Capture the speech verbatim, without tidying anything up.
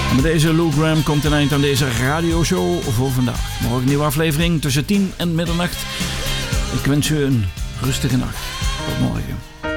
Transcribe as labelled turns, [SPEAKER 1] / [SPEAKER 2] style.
[SPEAKER 1] En met deze Lou Gramm komt een eind aan deze radioshow voor vandaag. Morgen een nieuwe aflevering tussen tien en middernacht. Ik wens u een rustige nacht. Tot morgen.